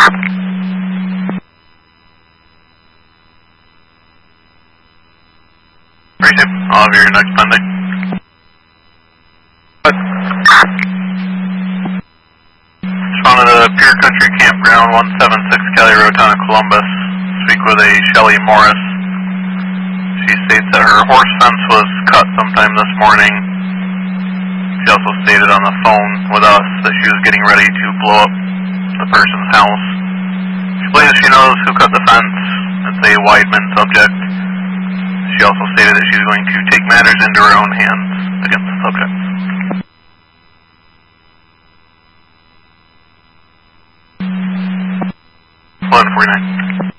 Appreciate all of your next pending. Responded to Pure Country Campground, 176 Kelly Road, Town of Columbus. Speak with a Shelly Morris. She states that her horse fence was cut sometime this morning. She also stated on the phone with us that she was getting ready to blow up the person's house. She believes she knows who cut the fence. It's a Weidman subject. She also stated that she's going to take matters into her own hands against the subject. 1149.